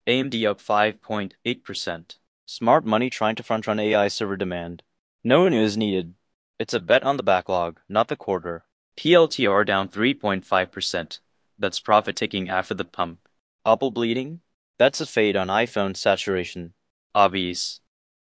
AMD up 5.8%. Smart money trying to front-run AI server demand. No news needed. It's a bet on the backlog, not the quarter. TLTR down 3.5%. That's profit taking after the pump. Apple bleeding? That's a fade on iPhone saturation. Obvious.